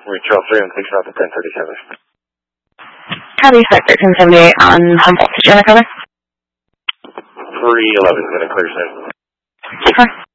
Trail 3 and please out to 1037. Copy, Spec 1378 on Humboldt. Did you want to cover? 311 is going to clear soon. Okay.